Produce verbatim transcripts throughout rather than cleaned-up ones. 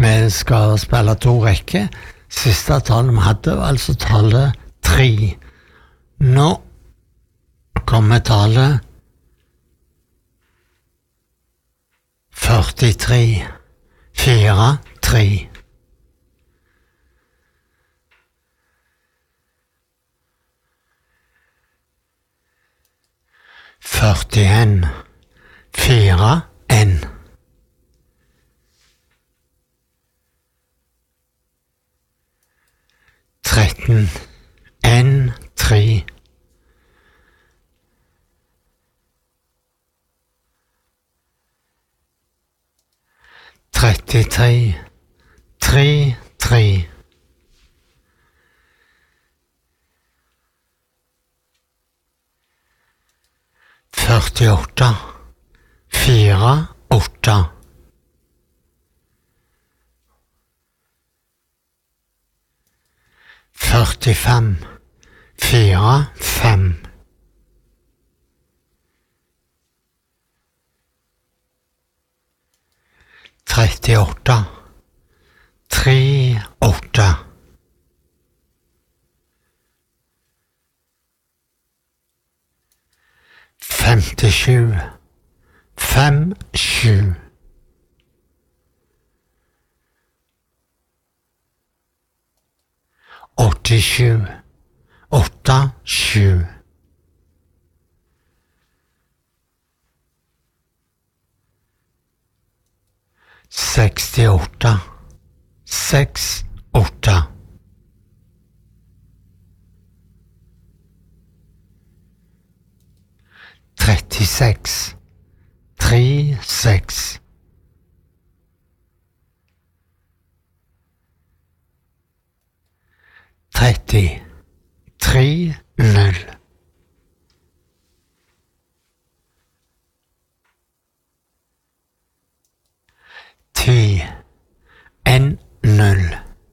Vi skal spille to rekker. Siste tallet vi hadde var altså tallet tre. Nå kommer tallet førtitre. Fire, tre. Førtien. Fire, en. Tretten. En, tre. Trettitre. Tre, tre. Førtiåtte. Fire, åtte. Førtifem. Fire, fem. Trettiåtte. Tre, åtte. Femtisju. Fem, sju. Åttisju. Åtte, sju. Sekstiåtte. Seks, åtte. Trettiseks. Tre, seks. Tretti. Tre, null. Ti. En, null.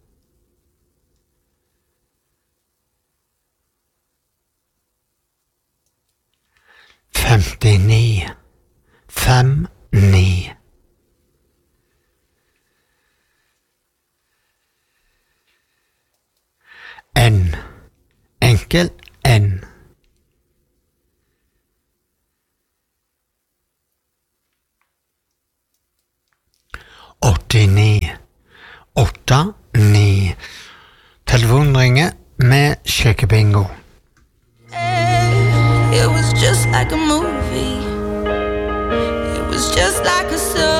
Femtini. Fem, ni. En. Enkel en. Åttini. Åtte, ni. Telefonen ringer med sjekkebingo. It was just like a movie. It was just like a song.